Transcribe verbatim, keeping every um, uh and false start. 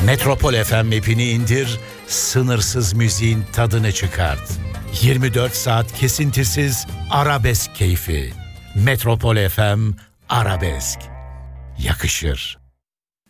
Metropol F M app'ini indir, sınırsız müziğin tadını çıkart. yirmi dört saat kesintisiz arabesk keyfi. Metropol F M Arabesk. Yakışır.